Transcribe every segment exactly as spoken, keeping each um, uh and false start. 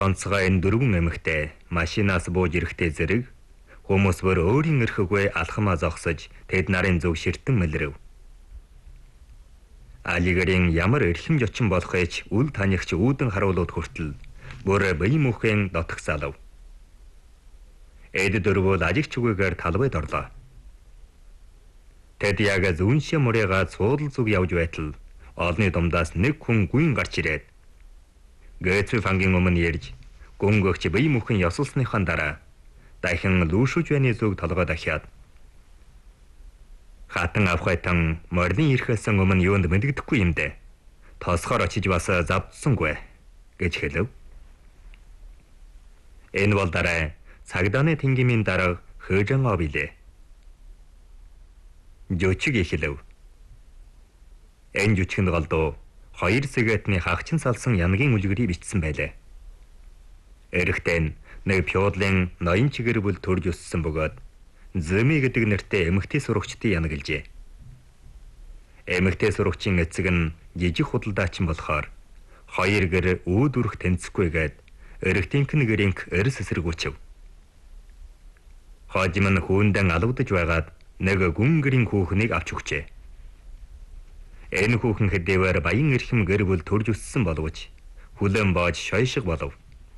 Онцгой энэ дөрвөн эмэгтэй машинаас бууж ирэхдээ зэрэг хүмүүс бүр өөрийн эрхгүй алхамаа зогсож тэд нарын зөв ширтэн мэлрэв. Алигэрийн ямар эрхэмж очин болохыч үл танигч үүдэн харуулууд хүртэл бүр бие мөнхийн дотох залав. Эд дөрвөл ажигч үгээр талбайд орлоо. Тэд яг зүүншээ мөрийгаа цуудал зүг явж байтал олны думдаас нэг хүн гүйн гарч ирээд Гэцүү фангийн өмнө ярьж гүнгөгч бие мөнхийн ёсолсныхаа дараа дахин лүүшүүж байны зүг толгой дахиад хатан авхайтан морилын ирэхээс өмнө юунд мэдэгдэхгүй юм дээ. Тосхоор очиж бас завдсангүй гэж хэлв. Энэ бол дараа цагданы тэнгимийн дарга Хөжөн ов билээ. Жөчиг ихлэв. Энэ жүчгэнд голдуу хоёр сигаретны хагчин салсан янгийн үлгэрийг бичсэн байлаа. Эрэхтэн нэг пёодлын ноён чигэр бүл төрж өссөн бөгөөд Зэми гэдэг нэртэй эмэгтэй сурагчдын янгалжээ. Эмэгтэй сурагчийн эцэг нь жижиг худалдаачин болохоор хоёр гэр үүд үрх тэнцэхгүйгээд эрэхтэнхэн гэрийнх эрс эсэргүүчв. Хожим нь хүүндэн алавдаж байгаад нэг гүн гэрийн хүүхнийг авч өгчээ. Энэ хүүхэн хэдийгээр баян эрхэм гэр бүл төрж өссөн боловч хүлэн боож шойшиг болов.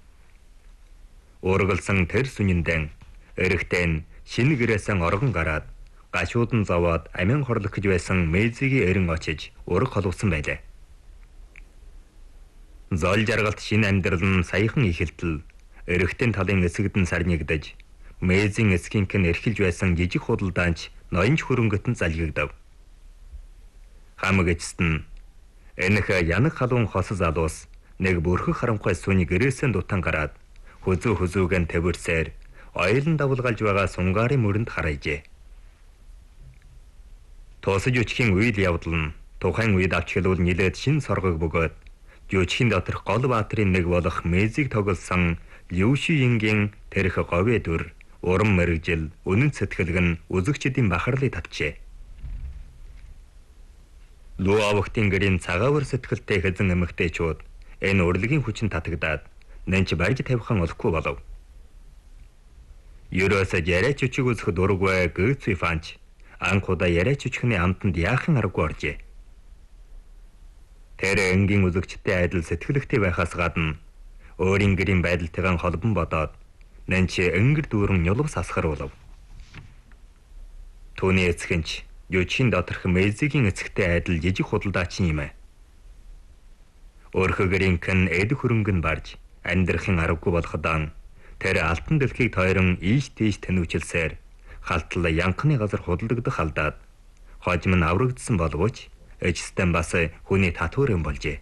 Ургалсан тэр сүнэндэн эрэхтэн шинэ гэрээсэн оргон гараад гашууд нь зовоод амин хорлох гэж байсан мэзигийн эрен очиж ураг холовсон байлаа. Зол жаргалт шинэ амьдрал нь саяхан ихэлтэл эрэхтэн талын эсэгд нь сарнигдаж мэзийн эсгийнх нь эрхэлж байсан жижиг худалдаанч ноёнч хөрөнгөт нь залгигдав. Хамаг эцэст нь энэх янаг халуун хос залуус нэг бүрхэг харанхуй сүний гэрээсэн дутан гараад хүзүү хүзүүгэн тавирсээр оёлон давлгалж байгаа сунгаарын мөрөнд харайжээ. Тосож өчхийн үйл явдал нь тухайн үед авч хэлвэл нилээд шин соргог бөгөөд жүчхийн доторх гол баатрын нэг болох мэзийг тоглосон Лүшиингийн тэрх говь дүр урам мэрэгжил үнэн сэтгэлгэн үзэгчдийн бахарлыг татжээ. Луу авахтын гэрийн цагаавар сэтгэлтэй хэзэн эмэгтэйчүүд энэ урлагийн хүчин татагдаад нэнч барьж тавихан олохгүй болов. Ерөөсө яриач үчиг үзэх дурггүй Гэцүү фанч анхудаа яриач үчигний амтанд яахан аргагүй оржээ. Тэр энгийн үзэгчтэй айдал сэтгэлэгтэй байхаас гадна өөрийн гэрийн байдалтайгаа холбон бодоод нэнч энгэр дүүрэн нюлвс асгар болов. Түүний эцэгэнч Жүчхийн доторх мэзигийн эцэгтэй айдал жижиг худалдаачин юм аа. Өөрхөө гэрийнхэн эд хөрөнгөн барж амьдрахын аргагүй болохдоо тэр алтан дэлхийг тойрон ийш тийш тэнүүчилсээр халтал янхны газар худалдагдах алдаад хожим нь аврагдсан боловч эжсдэн бас хүний татвар юм болжээ.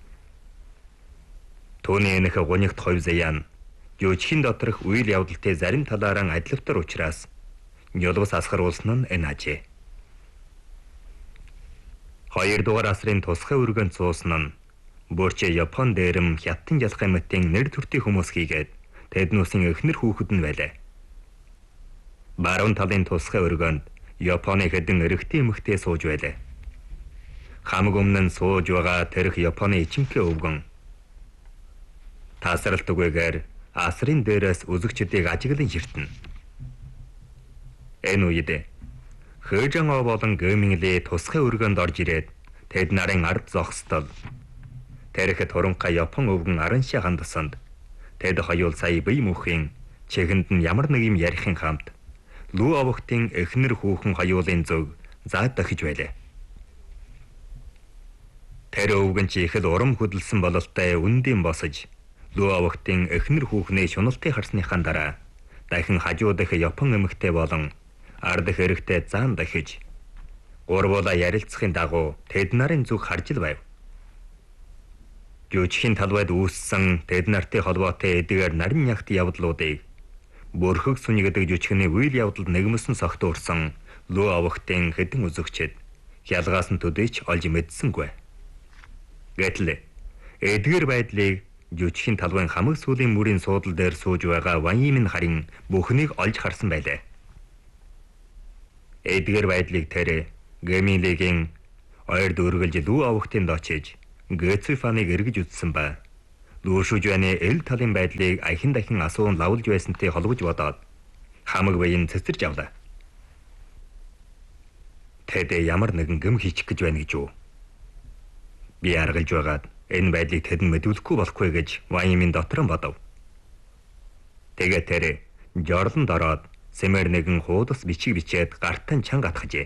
Түүний энэх гунигт хойв заяан Жүчхийн доторх үйл явдалтай зарим талаараа адилвтар учраас нюлвс асгаруулсан нь энэ ажээ. Хоёр дугаар асрын тусгай өргөн цуусан нь Бөрчө Япон дээрэм хятадын ялхай мэтийн нэр төртийн хүмүүс хийгээд тэднүүсийн эхнэр хүүхэд нь байлаа. Баруун талын тусгай өргөнд Японы хэдэн эрэгтэй эмэгтэй сууж байлаа. Хамаг өмнө нь сууж байгаа тэрх Японы ичимхээ өвгөн. Тасралтгүйгээр асрын дээрээс үзэгчдийг ажиглан ширтэнэ. Энэ үед Хөжөн ов болон Гэминли тусгай өргөнд орж ирээд тэд нарын ард зогсдол. Тэрх туранхай Япон өвгөн араншаа хандсанд тэд хоёул сая бие мөнхийн чигэнд нь ямар нэг юм ярихын хамт Лүү авахтын эхнэр хүүхэн хоёулын зөв заад дахиж байлаа. Тэр өвгөн чи ихэл урам хөдөлсөн бололтой үндэм босож Лүү авахтын эхнэр хүүхний шуналтыг харсныхаа дараа дахин хажуу дэх Япон эмэгтэй болон ард хэрэхтэй заан дахиж гурвуулаа ярилцахын дагуу тэд нарын зүг харж л байв. Жүчхийн талбайд үүссэн тэд нартай холбоотой эдгээр нарийн ягт явдлуудыг бүрхэг сүний гэдэг жүчхний үйл явдалд нэгмэсэн согтуурсан Лүү авахтын хэдэн үзэгчд хялгаас нь төдийч олж мэдсэнгүй. Гэтэл эдгээр байдлыг жүчхийн талбайн хамаг сүлийн мөрийн суудал дээр сууж байгаа Ваньимын харин бүхнийг олж харсан байлаа. Эдгээр байдлыг тэр Гэминлигийн ойр дөргөлж Лүү авахтын дочиж Гэцүү фаныг эргэж үтсэн ба Лүүшүүжвэний эл талын байдлыг ахин дахин асуун лавлж байсантай холбож бодоод хамаг баян цэцэрж авлаа. Тэд ямар нэгэн гэм хийчих гэж байна гэж үү? Би аргалж байгаад энэ байдлыг тэд мэдүүлэхгүй болохгүй гэж Ваймын дотор нь бодов. Тэгээд тэр жорлонд ороод сэмэр нэгэн хуудас бичиг бичээд гартан чанга атгажээ.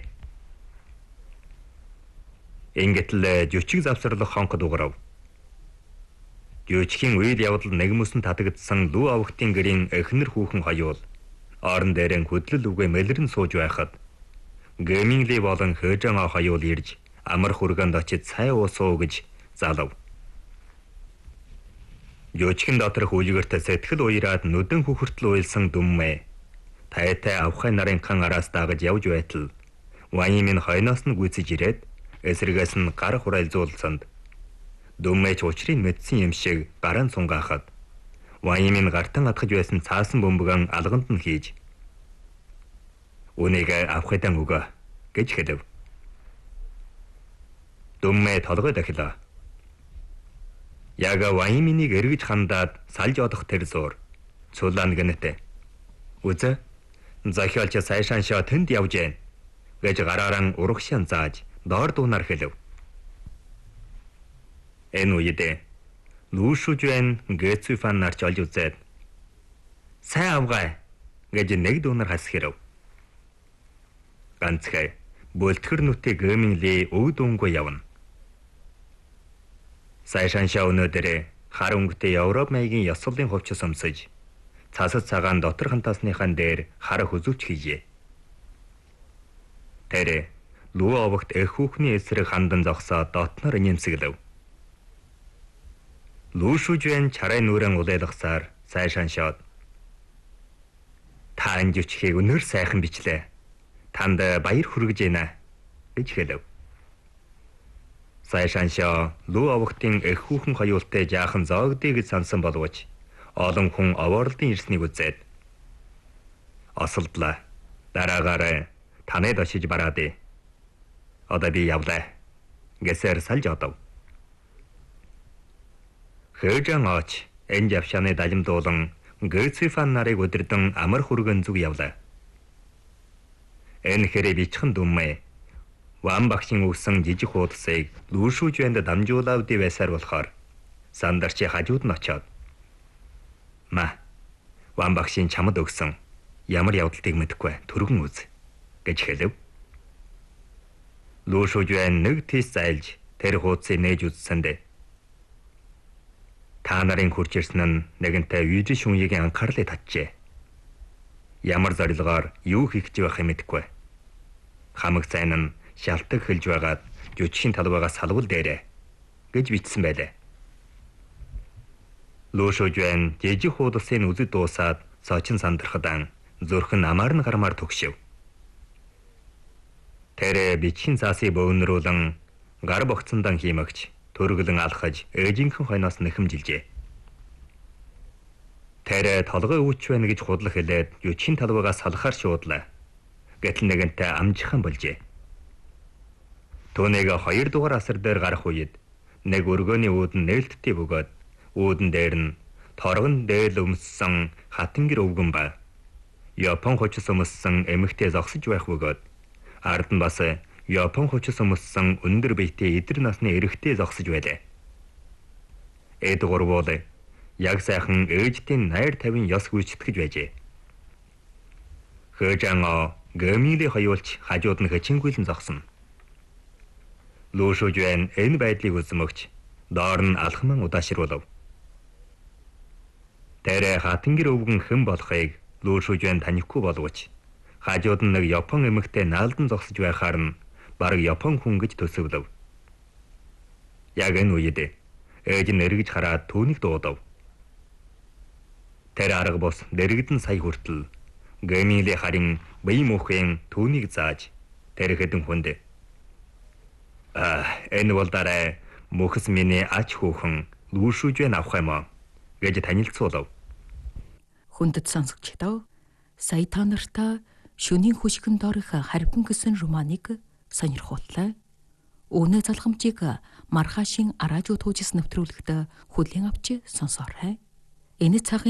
Ингэтэл жүчиг завсарлах хонх дугарав. Жүчгийн үед явдал нэгмөсөн татагдсан лүү авахтын гэрийн эхнэр хүүхэн хоёул орон дээрэн хөдлөл үгээ мэлэрэн сууж байхад гэминли болон хөөжангоо хоёул ирж амар хүргэнд очиж цай уусуу гэж залав. Жүчгийн доторх үлгэрт сэтгэл уяраад нүдэн хөхөртөл уйлсан дүммэ тайтай авхай нарын хан араас дагаж явж байтал Ваймын хойноос нь гүйцэж ирээд эсрэгээс нь гар хураалзуулсанд дүммэж учрыг мэдсэн юм шиг гараан сунгаахад Ваймын гартан атгаж байсан цаасан бөмбөгөн алганд нь хийж "Үнийг авахыдан өгөө" гэж хэлв. Дүммэ толгой дахилаа. Яг Ваймыг эргэж хандаад салж одох тэр зур цулаан гэнэтэй. "Үзэ, захиалч сайшааншаа тэнд явж гэн" гэж гараараа урагшаан зааж доор дуунаар хэлв. Энэ үед Лүүшүүжвэн Гэцүфан нарч олж үзээд "Сайн авгай" гэж нэг дуунаар хасхирав. Ганцхай бүлтгэр нүтээ гэминли өг дүнгүй явна. Сайшааншаа өнөөдөр хар өнгөтэй Европ маягийн ёслолын хувьч сумсаж цасад цагаан дотор хантаасныхан дээр хар хөзөвч хийжээ. Тэр лүү овогт эх хүүхний эсрэг хандан зогсоод дотноор нэмсэглэв. Лүүшүүжвэн чарай нүрэн улайлгасаар сайшааншаад "Та энэ жүчгийг өнөр сайхан бичлээ. Танд баяр хүргэж байна" гэж хэлв. Сайшааншаа лүү овогтын эх хүүхэн хоёултай жаахан зоогдъё гэж сансан боловч олон хүн овоорлын ирснийг үзээд "Осолдлаа. Дараагаар танайд очиж бараадъя. Одоо би явлаа" гэсээр салж одов. Хөөжан оч энэ явшааны далимдуулан Гэцүфан нарыг өдөрдөн амар хүргэн зүг явлаа. Энэ хэрэг бичхэн дүммэ Ван багшийн өгсөн жижиг хуудасыг Лүүшүүжвэнд дамжуулаад байсаар болохоор сандарчи хажууд нь очоод "Ма, Ван багшийн чамд өгсөн ямар явдалтыг мэдэхгүй түргэн үз" гэж хэлв. Лүүшүүжвэн нэг тийс зайлж тэр хуудсыг нээж үзсэндээ "Та нарын хурж ирсэн нь нэгэнтэй вижи шүньегийн анхаарлыг татжээ. Ямар зорилгоор юу хийх гэж байхыг мэдэхгүй. Хамаг цайн нь шалтак хэлж байгаад жүчгийн талбайгаас салвал дээрээ" гэж бичсэн байлаа. Лүүшүүжвэн жижиг хуудасын үзэд дуусаад соочин сандрахадан зүрх нь амаар нь гармаар төгшөв. Тэр бичгийн цаасыг бөөнрүүлэн гар богцондан хиймэгч төрөглөн алхаж ээжийнхэн хойноос нэхэмжилжээ. Тэр толгой үүч байна гэж худлах хэлээд жүчгийн талбайгаас салахаар шуудлаа. Гэтэл нэгэнтэй амжихан болжээ. Түүнийг хоёр дугаар асар дээр гарах үед нэг өргөөний үүдэн нээлттэй бөгөөд үүдэн дээр нь торгон дээл өмссөн хатан гэр өвгөн ба Япон хүчс өмссөн эмэгтэй зогсож байх бөгөөд ард нь бас Япон хүчс өмссөн өндөр биетэй эдэр насны эрэгтэй зогсож байлаа. Эд гурвуул яг сайхан ээжтийн найр тавин ёс гүйцэтгэж байжээ. Хөөжан гэминли хоёулч хажууд нь хэчингүйлэн зогсно. Лүүшүүжвэн энэ байдлыг үзмөгч доор нь алхман удаашруулв. Тэр хатан гэр өвгөн хэн болохыг Лүүшүүжвэн танихгүй боловч хажууд нь нэг Япон эмэгтэй наалдан зогсож байхаар нь бараг Япон хүн гэж төсөвлөв. Яг энэ үед ээж нь эргэж хараад түүнийг дуудав. Тэр арга бос дэрэгдэн сая хүртэл гэминли харин бие мөхөн түүнийг зааж тэр хэдэн хүнд "А, энэ бол дараа мөхс миний ач хүүхэн Лүүшүүжвэн авах юм аа" гэж танилцуулав. Хүндэт сонсогчдоо сая та нартай шөнийн хөшгөн дорих харбин гэсэн романыг сонирхууллаа. Өнөө залхамжийг маргаашийн араажуу туужс нэвтрүүлэгт хүлээн авч сонсоорой. Энэ цагийн